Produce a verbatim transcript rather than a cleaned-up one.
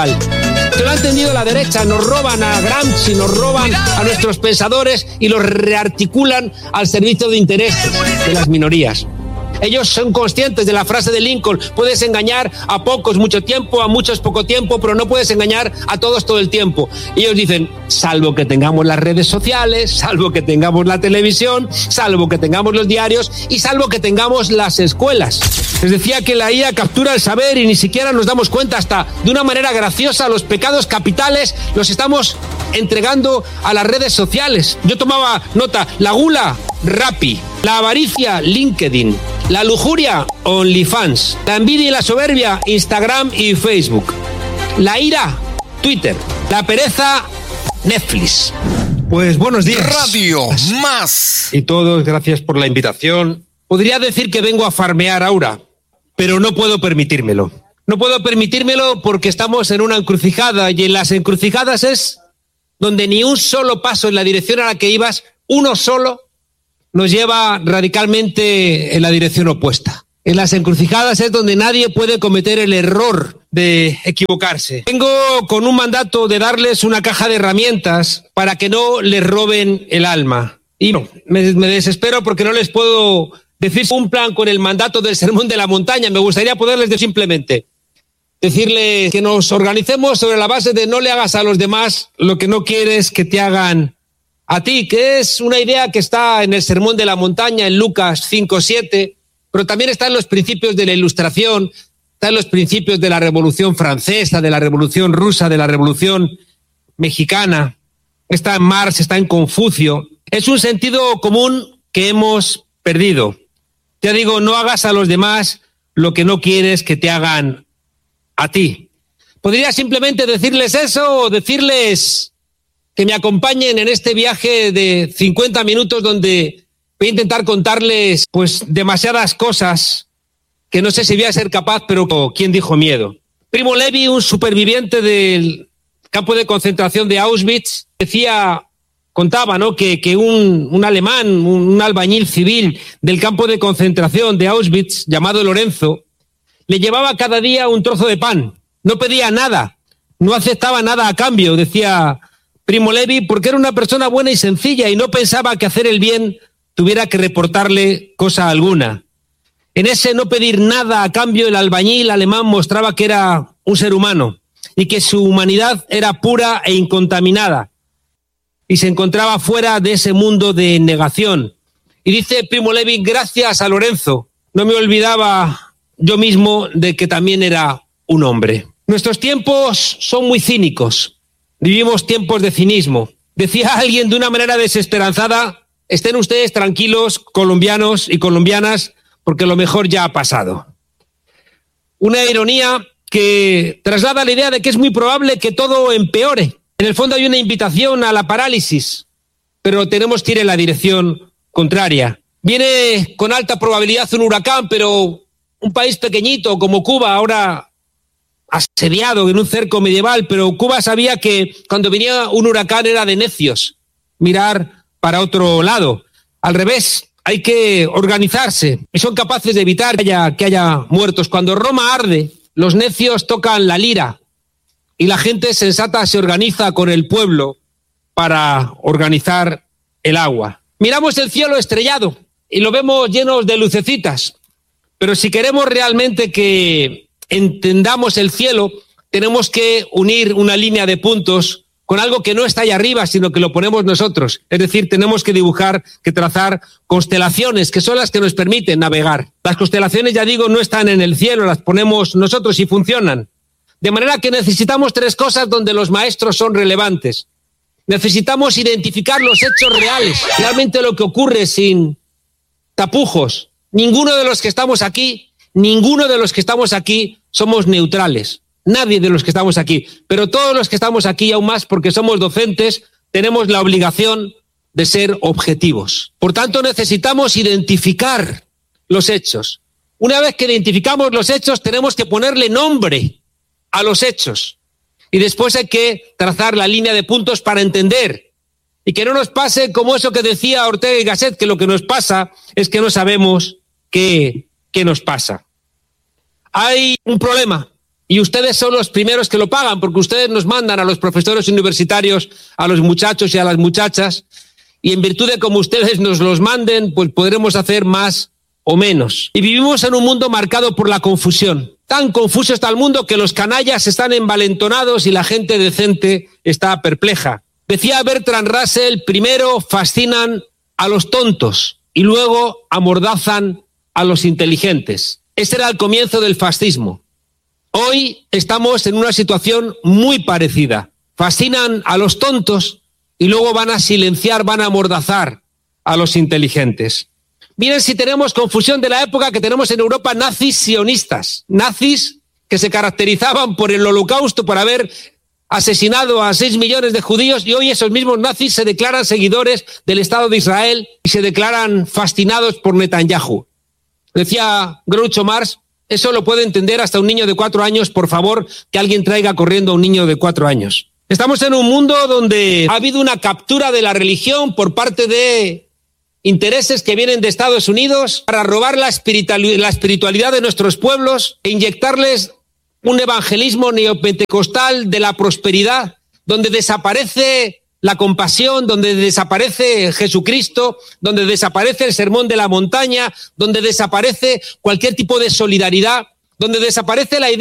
Que lo ha entendido la derecha, nos roban a Gramsci, nos roban a nuestros pensadores y los rearticulan al servicio de intereses de las minorías. Ellos son conscientes de la frase de Lincoln: puedes engañar a pocos mucho tiempo, a muchos poco tiempo, pero no puedes engañar a todos todo el tiempo. Y ellos dicen, salvo que tengamos las redes sociales, salvo que tengamos la televisión, salvo que tengamos los diarios y salvo que tengamos las escuelas. Les decía que la I A captura el saber y ni siquiera nos damos cuenta. Hasta de una manera graciosa, los pecados capitales los estamos entregando a las redes sociales. Yo tomaba nota: la gula, Rappi; la avaricia, LinkedIn; la lujuria, OnlyFans; la envidia y la soberbia, Instagram y Facebook; la ira, Twitter; la pereza, Netflix. Pues buenos días. Radio Más. Y todos, gracias por la invitación. Podría decir que vengo a farmear aura, pero no puedo permitírmelo. No puedo permitírmelo porque estamos en una encrucijada, y en las encrucijadas es donde ni un solo paso en la dirección a la que ibas, uno solo, nos lleva radicalmente en la dirección opuesta. En las encrucijadas es donde nadie puede cometer el error de equivocarse. Vengo con un mandato de darles una caja de herramientas para que no les roben el alma. Y no, me, me desespero porque no les puedo decir cumplan con el mandato del Sermón de la Montaña. Me gustaría poderles decir simplemente, decirles que nos organicemos sobre la base de no le hagas a los demás lo que no quieres que te hagan a ti, que es una idea que está en el Sermón de la Montaña, en Lucas cinco siete, pero también está en los principios de la Ilustración, está en los principios de la Revolución Francesa, de la Revolución Rusa, de la Revolución Mexicana, está en Marx, está en Confucio. Es un sentido común que hemos perdido. Ya digo, no hagas a los demás lo que no quieres que te hagan a ti. Podría simplemente decirles eso, o decirles que me acompañen en este viaje de cincuenta minutos donde voy a intentar contarles pues demasiadas cosas que no sé si voy a ser capaz, pero ¿quién dijo miedo? Primo Levi, un superviviente del campo de concentración de Auschwitz, decía, contaba, ¿no?, que, que un, un alemán, un, un albañil civil del campo de concentración de Auschwitz, llamado Lorenzo, le llevaba cada día un trozo de pan. No pedía nada, no aceptaba nada a cambio, decía Primo Levi, porque era una persona buena y sencilla y no pensaba que hacer el bien tuviera que reportarle cosa alguna. En ese no pedir nada a cambio, el albañil alemán mostraba que era un ser humano y que su humanidad era pura e incontaminada y se encontraba fuera de ese mundo de negación. Y dice Primo Levi, gracias a Lorenzo, no me olvidaba yo mismo de que también era un hombre. Nuestros tiempos son muy cínicos. Vivimos tiempos de cinismo. Decía alguien de una manera desesperanzada, estén ustedes tranquilos, colombianos y colombianas, porque lo mejor ya ha pasado. Una ironía que traslada la idea de que es muy probable que todo empeore. En el fondo hay una invitación a la parálisis, pero tenemos que ir en la dirección contraria. Viene con alta probabilidad un huracán, pero un país pequeñito como Cuba, ahora asediado en un cerco medieval, pero Cuba sabía que cuando venía un huracán era de necios mirar para otro lado. Al revés, hay que organizarse y son capaces de evitar que haya, que haya muertos. Cuando Roma arde, los necios tocan la lira y la gente sensata se organiza con el pueblo para organizar el agua. Miramos el cielo estrellado y lo vemos lleno de lucecitas, pero si queremos realmente que entendamos el cielo, tenemos que unir una línea de puntos con algo que no está ahí arriba, sino que lo ponemos nosotros. Es decir, tenemos que dibujar, que trazar constelaciones, que son las que nos permiten navegar. Las constelaciones, ya digo, no están en el cielo, las ponemos nosotros y funcionan. De manera que necesitamos tres cosas donde los maestros son relevantes. Necesitamos identificar los hechos reales, realmente lo que ocurre sin tapujos. Ninguno de los que estamos aquí, ninguno de los que estamos aquí somos neutrales. Nadie de los que estamos aquí, pero todos los que estamos aquí, y aún más porque somos docentes, tenemos la obligación de ser objetivos. Por tanto, necesitamos identificar los hechos. Una vez que identificamos los hechos, tenemos que ponerle nombre a los hechos. Y después hay que trazar la línea de puntos para entender. Y que no nos pase como eso que decía Ortega y Gasset, que lo que nos pasa es que no sabemos qué, qué nos pasa. Hay un problema. Y ustedes son los primeros que lo pagan, porque ustedes nos mandan a los profesores universitarios, a los muchachos y a las muchachas, y en virtud de cómo ustedes nos los manden, pues podremos hacer más o menos. Y vivimos en un mundo marcado por la confusión. Tan confuso está el mundo que los canallas están envalentonados y la gente decente está perpleja. Decía Bertrand Russell, primero fascinan a los tontos y luego amordazan a los inteligentes. Ese era el comienzo del fascismo. Hoy estamos en una situación muy parecida. Fascinan a los tontos y luego van a silenciar, van a amordazar a los inteligentes. Miren si tenemos confusión de la época que tenemos en Europa nazis sionistas. Nazis que se caracterizaban por el holocausto, por haber asesinado a seis millones de judíos, y hoy esos mismos nazis se declaran seguidores del Estado de Israel y se declaran fascinados por Netanyahu. Decía Groucho Marx, eso lo puede entender hasta un niño de cuatro años, por favor, que alguien traiga corriendo a un niño de cuatro años. Estamos en un mundo donde ha habido una captura de la religión por parte de intereses que vienen de Estados Unidos para robar la espiritualidad de nuestros pueblos e inyectarles un evangelismo neopentecostal de la prosperidad, donde desaparece la compasión, donde desaparece Jesucristo, donde desaparece el sermón de la montaña, donde desaparece cualquier tipo de solidaridad, donde desaparece la idea